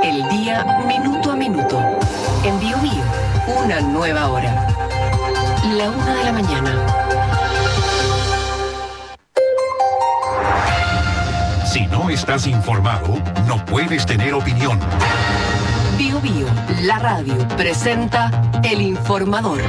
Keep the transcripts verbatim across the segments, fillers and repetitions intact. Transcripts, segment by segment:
El día minuto a minuto. En Bio Bio, una nueva hora. La una de la mañana. Si no estás informado, no puedes tener opinión. Bio Bio, la radio, presenta El Informador.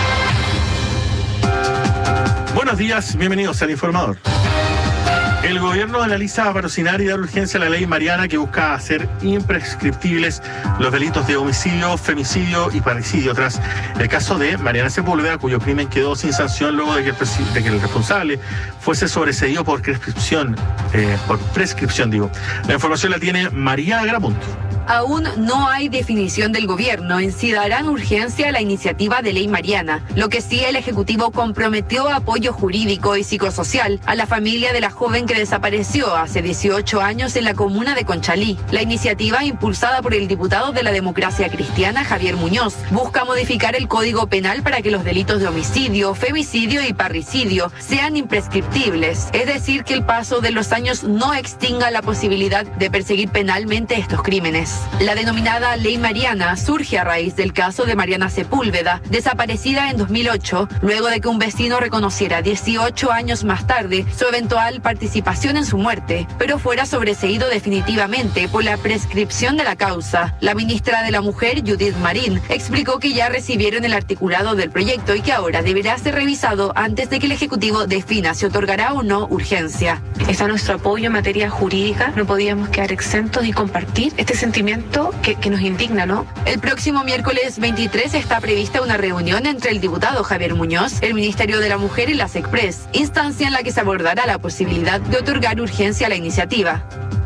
Buenos días, bienvenidos al Informador. El gobierno analiza patrocinar y dar urgencia a la ley Mariana que busca hacer imprescriptibles los delitos de homicidio, femicidio y parricidio tras el caso de Mariana Sepúlveda, cuyo crimen quedó sin sanción luego de que el, presi- de que el responsable fuese sobreseído por prescripción, eh, por prescripción, digo. La información la tiene María Gramunt. Aún no hay definición del gobierno en si darán urgencia a la iniciativa de ley Mariana. Lo que sí, el Ejecutivo comprometió apoyo jurídico y psicosocial a la familia de la joven que desapareció hace dieciocho años en la comuna de Conchalí. La iniciativa, impulsada por el diputado de la Democracia Cristiana, Javier Muñoz, busca modificar el Código Penal para que los delitos de homicidio, femicidio y parricidio sean imprescriptibles, es decir, que el paso de los años no extinga la posibilidad de perseguir penalmente estos crímenes. La denominada Ley Mariana surge a raíz del caso de Mariana Sepúlveda, desaparecida en dos mil ocho, luego de que un vecino reconociera dieciocho años más tarde su eventual participación en su muerte, pero fuera sobreseído definitivamente por la prescripción de la causa. La ministra de la Mujer, Judith Marín, explicó que ya recibieron el articulado del proyecto y que ahora deberá ser revisado antes de que el Ejecutivo defina si otorgará o no urgencia. Está nuestro apoyo en materia jurídica, no podíamos quedar exentos y compartir este sentimiento Que, que nos indigna, ¿no? El próximo miércoles veintitrés está prevista una reunión entre el diputado Javier Muñoz, el Ministerio de la Mujer y la SECPRES, instancia en la que se abordará la posibilidad de otorgar urgencia a la iniciativa.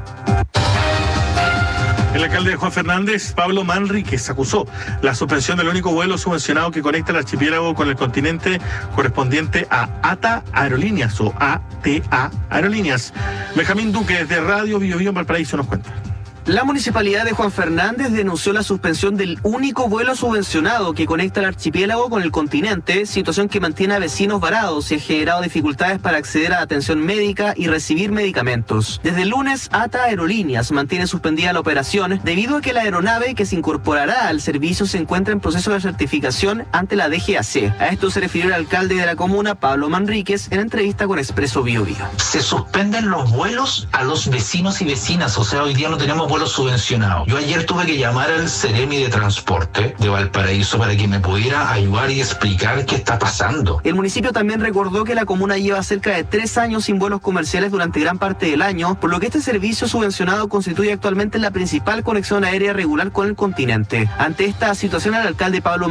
El alcalde de Juan Fernández, Pablo Manríquez, acusó la suspensión del único vuelo subvencionado que conecta el archipiélago con el continente correspondiente a ATA Aerolíneas o A T A Aerolíneas. Benjamín Duque, de Radio Bio Bio en Valparaíso, nos cuenta. La municipalidad de Juan Fernández denunció la suspensión del único vuelo subvencionado que conecta el archipiélago con el continente, situación que mantiene a vecinos varados y ha generado dificultades para acceder a atención médica y recibir medicamentos. Desde el lunes, ATA Aerolíneas mantiene suspendida la operación debido a que la aeronave que se incorporará al servicio se encuentra en proceso de certificación ante la D G A C. A esto se refirió el alcalde de la comuna, Pablo Manríquez, en entrevista con Expreso Bio Bio. Se suspenden los vuelos a los vecinos y vecinas, o sea, hoy día no tenemos vuelos subvencionados. Yo ayer tuve que llamar al Ceremi de Transporte de Valparaíso para que me pudiera ayudar y explicar qué está pasando. El municipio también recordó que la comuna lleva cerca de tres años sin vuelos comerciales durante gran parte del año, por lo que este servicio subvencionado constituye actualmente la principal conexión aérea regular con el continente. Ante esta situación, el alcalde Pablo